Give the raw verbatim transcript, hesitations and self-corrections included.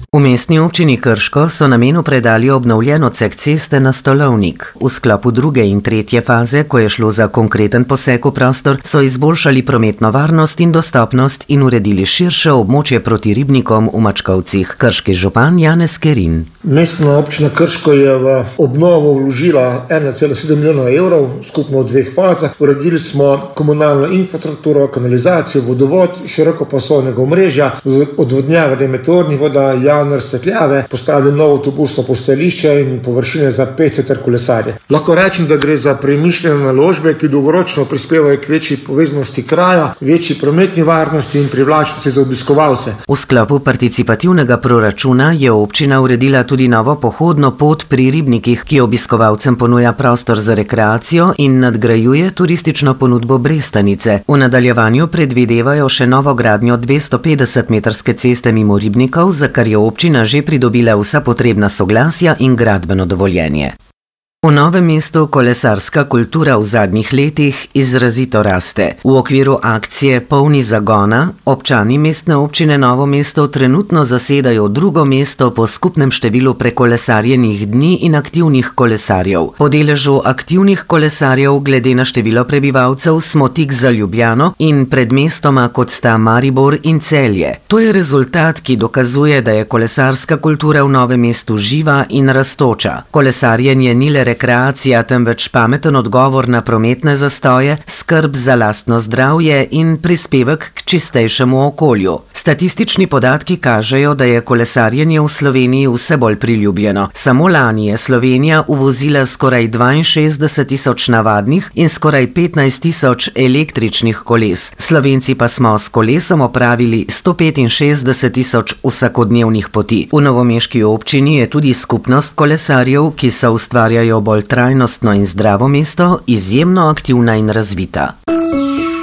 V mestni občini Krško so namenu predali obnovljen odsek ceste na Stolovnik. V sklopu druge in tretje faze, ko je šlo za konkreten poseg v prostor, so izboljšali prometno varnost in dostopnost in uredili širše območje proti ribnikom v Mačkovcih. Krški župan Janez Kerin. Mestna občina Krško je v obnovo vložila ena cela sedem milijona evrov, skupno v dveh fazah. Uredili smo komunalno infrastrukturo, kanalizacijo, vodovod, širokopasovnega omrežja, odvodnjavanje meteornih voda, javne razsvetljave, postavili novo avtobusno postajališče in površine za pešce ter kolesarje. Lahko rečem, da gre za premišljene naložbe, ki dolgoročno prispevajo k večji povezanosti kraja, večji prometni varnosti in privlačnosti za obiskovalce. V sklopu participativnega proračuna je občina uredila tudi novo pohodno pot pri ribnikih, ki obiskovalcem ponuja prostor za rekreacijo in nadgrajuje turistično ponudbo Brestanice. V nadaljevanju predvidevajo še novo gradnjo dvesto petdeset metrske ceste mimo ribnikov, za kar je občina že pridobila vsa potrebna soglasja in gradbeno dovoljenje. V Novem mestu kolesarska kultura v zadnjih letih izrazito raste. V okviru akcije Polni zagona občani mestne občine Novo mesto trenutno zasedajo drugo mesto po skupnem številu prekolesarjenih dni in aktivnih kolesarjev. Po deležu aktivnih kolesarjev glede na število prebivalcev smo tik za Ljubljano in pred mestoma, kot sta Maribor in Celje. To je rezultat, ki dokazuje, da je kolesarska kultura v Novem mestu živa in rastoča. Kolesarjenje ni le rekreacija, temveč pameten odgovor na prometne zastoje, skrb za lastno zdravje in prispevek k čistejšemu okolju. Statistični podatki kažejo, da je kolesarjenje v Sloveniji vse bolj priljubljeno. Samo lani je Slovenija uvozila skoraj dvainšestdeset tisoč navadnih in skoraj petnajst tisoč električnih koles. Slovenci pa smo s kolesom opravili sto petinšestdeset tisoč vsakodnevnih poti. V novomeški občini je tudi skupnost kolesarjev, ki se ustvarjajo bolj trajnostno in zdravo mesto, izjemno aktivna in razvita.